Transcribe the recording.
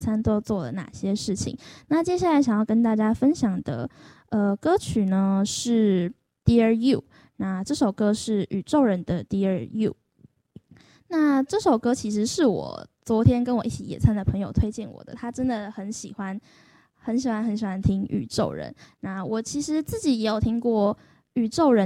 餐都做了哪些事情。那接下来想要跟大家分享的歌曲呢是 Dear You， 那这首歌是宇宙人的 Dear You。 那这首歌其实是我昨天跟我一起野餐的朋友推荐我的，他真的很喜欢听宇宙人。那我其实自己也有听过宇宙人